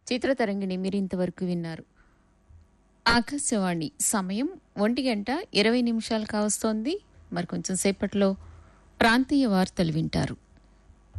చిత్రతరంగిణి మీరింతవరకు విన్నారు. ఆకాశవాణి సమయం 1:20 కావస్తోంది. మరి కొంచెం సేపట్లో ప్రాంతీయ వార్తలు వింటారు.